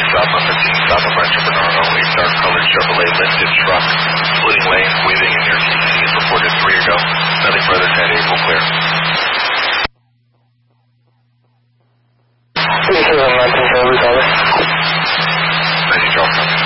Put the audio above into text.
stop on 15, stop on Rancho Bernardo, a dark colored Chevrolet lifted truck, splitting lanes, weaving in your TC is reported 3 ago. Nothing further, 10 April clear. 3719 Charlie, copy. 90 Charlie, copy.